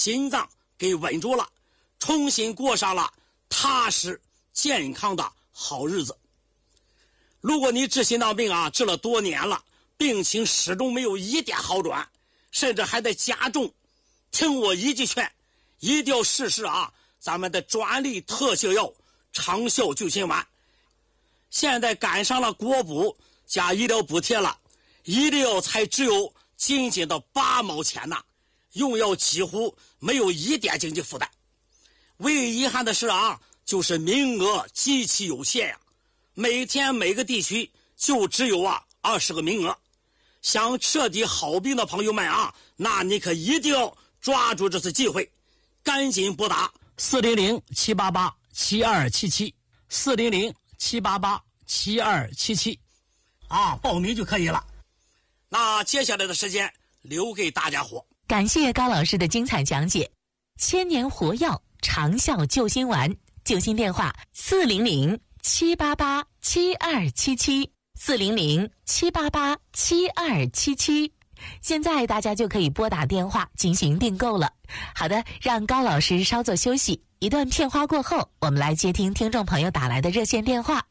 心脏给稳住了，重新过上了踏实健康的好日子。如果你治心脏病啊，治了多年了，病情始终没有一点好转，甚至还在加重，听我一句劝，一定要试试啊咱们的专利特效药长效救心丸。现在赶上了国补加医疗补贴了，一粒药才只有仅仅的8毛钱呐，用药几乎没有一点经济负担。唯一遗憾的是啊，就是名额极其有限呀，每天每个地区就只有20个名额。想彻底好病的朋友们啊，那你可一定要抓住这次机会，赶紧拨打400-788-7277，400-788-7277啊，报名就可以了。那接下来的时间留给大家伙。 感谢高老师的精彩讲解。千年活药长效救心丸，救心电话400-788-7277，400-788-7277。现在大家就可以拨打电话进行订购了。好的，让高老师稍作休息，一段片花过后，我们来接听听众朋友打来的热线电话。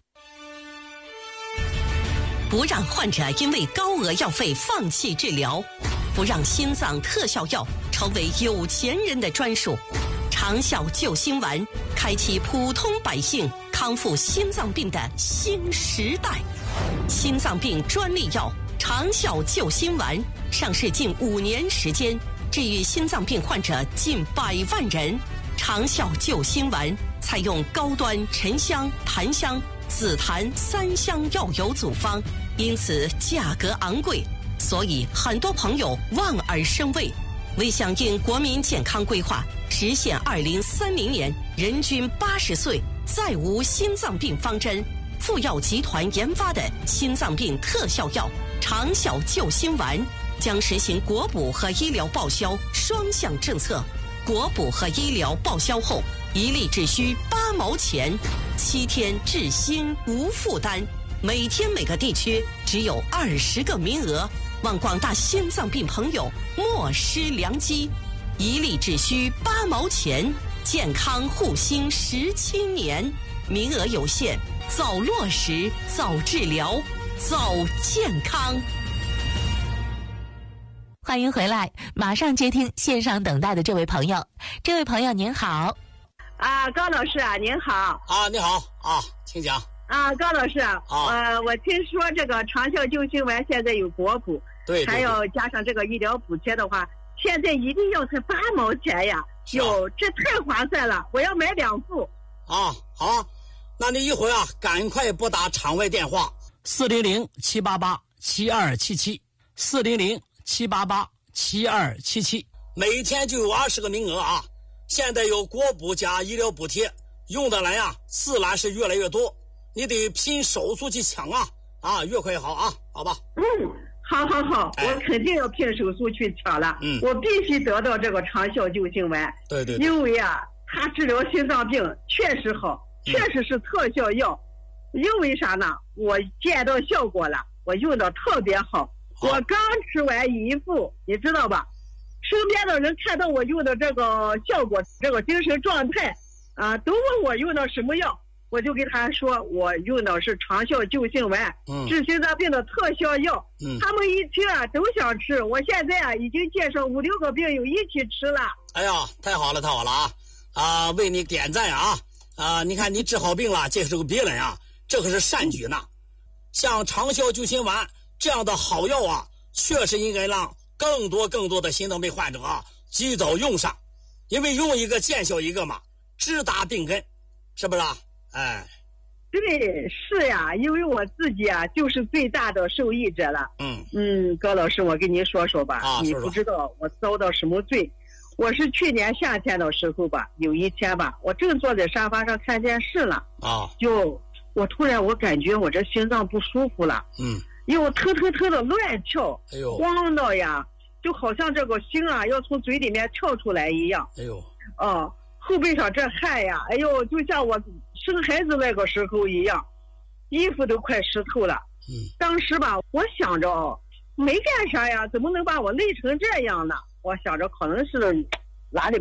不让患者因为高额药费放弃治疗，不让心脏特效药成为有钱人的专属。长效救心丸开启普通百姓康复心脏病的新时代。心脏病专利药长效救心丸上市近5年时间，治愈心脏病患者近100万人。长效救心丸采用高端沉香、檀香、紫檀3香药油组方，因此价格昂贵，所以很多朋友望而生畏。为响应国民健康规划，实现2030年人均80岁再无心脏病方针，富药集团研发的心脏病特效药长效救心丸将实行国补和医疗报销双向政策。国补和医疗报销后，一粒只需8毛钱，7天治心无负担。每天每个地区只有20个名额，望广大心脏病朋友莫失良机。一粒只需8毛钱，健康护心17年，名额有限，早落实，早治疗，早健康。 欢迎回来，马上接听线上等待的这位朋友。这位朋友您好。 高老师啊，您好。 你好啊，请讲。 高老师我听说这个长效救心丸现在有国补， 对， 还有加上这个医疗补贴的话，现在一粒药才8毛钱呀！哟，这太划算了，我要买2副。 好，那你一会儿赶快拨打场外电话400-788-7277，400-788-7277，每天就有20个名额啊！现在有国补加医疗补贴，用的人自然是越来越多，你得拼手速去抢越快好好吧？ 好，我肯定要拼手速去抢了。我必须得到这个长效救心丸。对，因为它治疗心脏病确实好，确实是特效药。因为啥呢？我见到效果了，我用的特别好。我刚吃完1副，你知道吧？身边的人看到我用的这个效果，这个精神状态都问我用的什么药，我就给他说我用的是长效救心丸，治心脏病的特效药。他们一听都想吃，我现在已经介绍5、6个病友一起吃了。 哎呀，太好了为你点赞你看你治好病了，介绍给别人这可是善举呢。像长效救心丸这样的好药确实应该让更多的心脏病患者及早用上，因为用一个见效一个嘛，直达病根，是不是对，是呀，因为我自己就是最大的受益者了。高老师，我跟您说说吧，你不知道我遭到什么罪。我是去年夏天的时候吧，有一天吧，我正坐在沙发上看电视了我突然感觉我这心脏不舒服了，因为我腾的乱跳，慌的就好像这个心要从嘴里面跳出来一样。后背上这汗就像我生孩子那个时候一样，衣服都快湿透了。当时吧，我想着没干啥怎么能把我累成这样呢？我想着可能是哪里